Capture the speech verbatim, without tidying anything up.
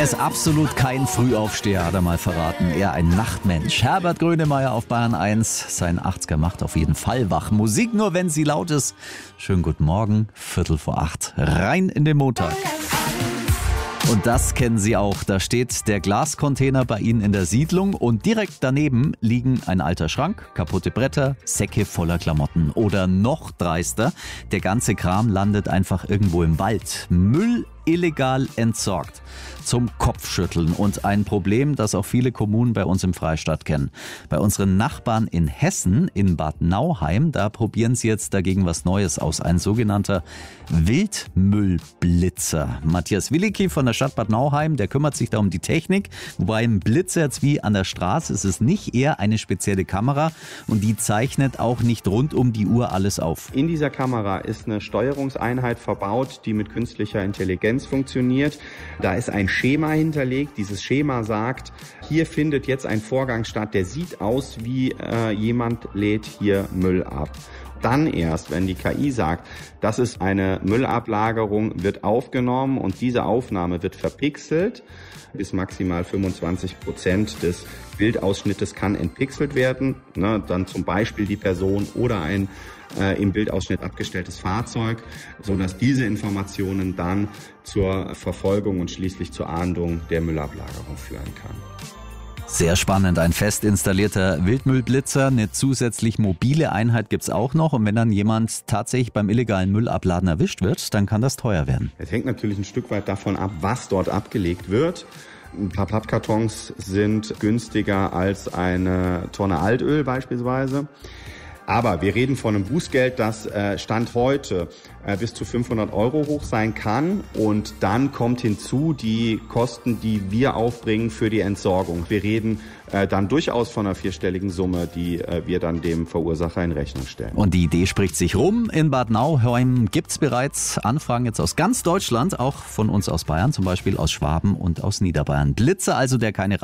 ist absolut kein Frühaufsteher, hat er mal verraten. Eher ein Nachtmensch. Herbert Grönemeyer auf Bayern eins. Sein achtziger macht auf jeden Fall wach. Musik nur, wenn sie laut ist. Schönen guten Morgen, Viertel vor acht. Rein in den Montag. Und das kennen Sie auch. Da steht der Glascontainer bei Ihnen in der Siedlung und direkt daneben liegen ein alter Schrank, kaputte Bretter, Säcke voller Klamotten. Oder noch dreister, der ganze Kram landet einfach irgendwo im Wald. Müll illegal entsorgt. Zum Kopfschütteln und ein Problem, das auch viele Kommunen bei uns im Freistaat kennen. Bei unseren Nachbarn in Hessen, in Bad Nauheim, da probieren sie jetzt dagegen was Neues aus. Ein sogenannter Wildmüllblitzer. Matthias Willicki von der Stadt Bad Nauheim, der kümmert sich da um die Technik. Wobei ein Blitzer jetzt wie an der Straße ist es nicht, eher eine spezielle Kamera und die zeichnet auch nicht rund um die Uhr alles auf. In dieser Kamera ist eine Steuerungseinheit verbaut, die mit künstlicher Intelligenz funktioniert. Da ist ein Schema hinterlegt. Dieses Schema sagt, hier findet jetzt ein Vorgang statt, der sieht aus wie äh, jemand lädt hier Müll ab. Dann erst, wenn die K I sagt, das ist eine Müllablagerung, wird aufgenommen und diese Aufnahme wird verpixelt. Bis maximal fünfundzwanzig Prozent des Bildausschnittes kann entpixelt werden. Ne, dann zum Beispiel die Person oder ein äh, im Bildausschnitt abgestelltes Fahrzeug, sodass diese Informationen dann zur Verfolgung und schließlich zur Ahndung der Müllablagerung führen kann. Sehr spannend, ein fest installierter Wildmüllblitzer, eine zusätzlich mobile Einheit gibt's auch noch und wenn dann jemand tatsächlich beim illegalen Müllabladen erwischt wird, dann kann das teuer werden. Es hängt natürlich ein Stück weit davon ab, was dort abgelegt wird. Ein paar Pappkartons sind günstiger als eine Tonne Altöl beispielsweise. Aber wir reden von einem Bußgeld, das äh, Stand heute äh, bis zu fünfhundert Euro hoch sein kann. Und dann kommt hinzu die Kosten, die wir aufbringen für die Entsorgung. Wir reden äh, dann durchaus von einer vierstelligen Summe, die äh, wir dann dem Verursacher in Rechnung stellen. Und die Idee spricht sich rum. In Bad Nauheim gibt's bereits Anfragen jetzt aus ganz Deutschland, auch von uns aus Bayern, zum Beispiel aus Schwaben und aus Niederbayern. Blitzer also, der keine